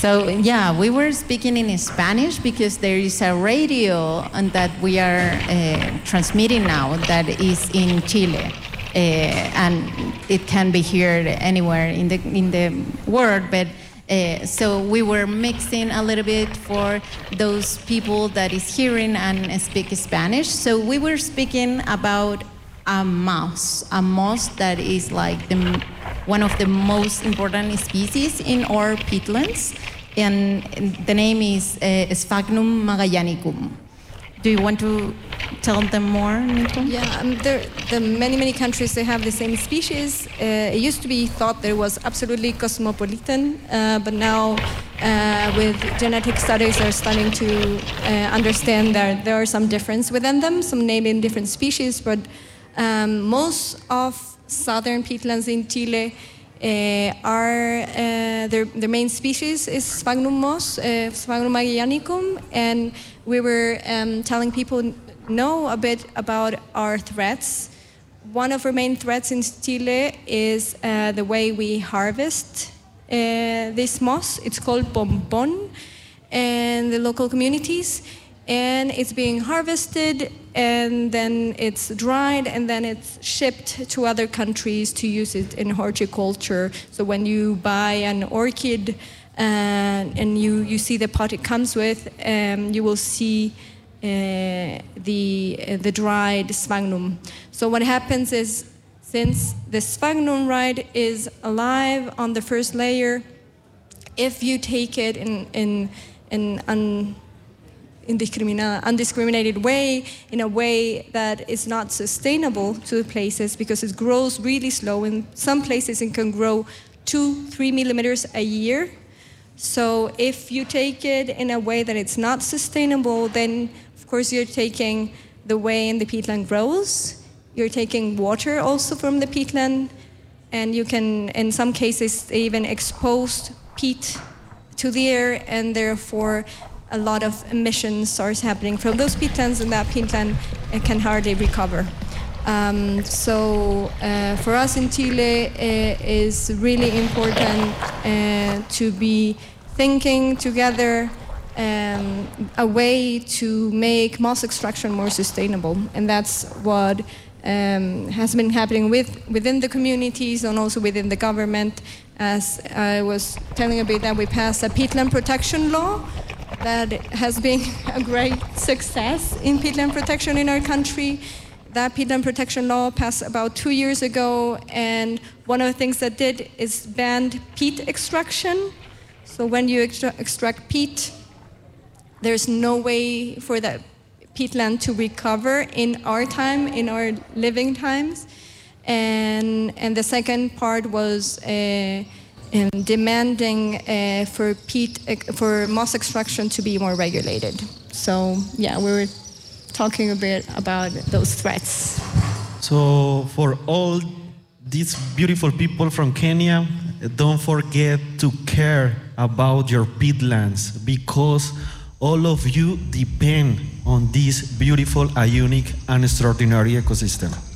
So yeah, we were speaking in Spanish because there is a radio and that we are transmitting now that is in Chile, and it can be heard anywhere in the world. But so we were mixing a little bit for those people that is hearing and speak Spanish. So we were speaking about a mouse that is like one of the most important species in our peatlands, and the name is Sphagnum magellanicum. Do you want to tell them more, Milton? Yeah, the many countries, they have the same species. It used to be thought that it was absolutely cosmopolitan, but now with genetic studies they're starting to understand that there are some difference within them, some naming different species, but most of southern peatlands in Chile are their main species is Sphagnum moss, Sphagnum magellanicum, and we were telling people know a bit about our threats. One of our main threats in Chile is the way we harvest this moss. It's called pompon in the local communities, and it's being harvested and then it's dried and then it's shipped to other countries to use it in horticulture. So when you buy an orchid and you see the pot it comes with, you will see the dried sphagnum. So what happens is, since the sphagnum, right, is alive on the first layer, if you take it in undiscriminated way, in a way that is not sustainable to the places, because it grows really slow. In some places it can grow 2-3 millimeters a year. So if you take it in a way that it's not sustainable, then of course you're taking the way in the peatland grows, you're taking water also from the peatland, and you can, in some cases, even expose peat to the air, and therefore a lot of emissions starts happening from those peatlands, and that peatland can hardly recover. So for us in Chile, it is really important to be thinking together a way to make moss extraction more sustainable, and that's what has been happening within the communities and also within the government. As I was telling a bit, that we passed a peatland protection law that has been a great success in peatland protection in our country. That peatland protection law passed about 2 years ago, and one of the things that did is banned peat extraction. So when you extract peat, there's no way for that peatland to recover in our time, in our living times. And the second part was demanding for moss extraction to be more regulated. So yeah, we were talking a bit about those threats. So for all these beautiful people from Kenya, don't forget to care about your peatlands, because all of you depend on this beautiful, unique, and extraordinary ecosystem.